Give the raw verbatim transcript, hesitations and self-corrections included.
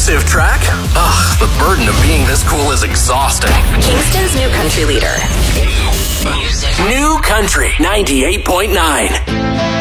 exclusive track? Ugh, the burden of being this cool is exhausting. Kingston's new country leader. New Country ninety-eight point nine.